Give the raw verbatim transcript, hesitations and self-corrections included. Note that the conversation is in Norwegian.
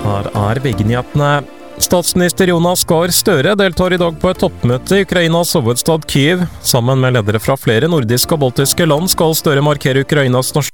Her er V G-nyhetene. Statsminister Jonas Gahr Støre deltar i dag på et toppmøte i Ukrainas hovedstad Kyiv. Sammen med ledere fra flere nordiske og baltiske land skal Støre markere Ukrainas nasjonale